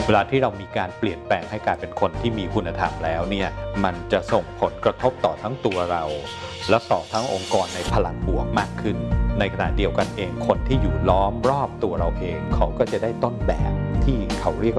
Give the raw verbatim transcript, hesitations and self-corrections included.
เวลาที่เรามีการเปลี่ยนแปลงให้กลายเป็นคนที่มีคุณธรรมแล้วเนี่ยมันจะส่งผลกระทบต่อทั้งตัวเราและต่อทั้งองค์กรในพลังบวกมากขึ้นในขณะเดียวกันเองคนที่อยู่ล้อมรอบตัวเราเองเขาก็จะได้ต้นแบบที่เขาเรียกว่า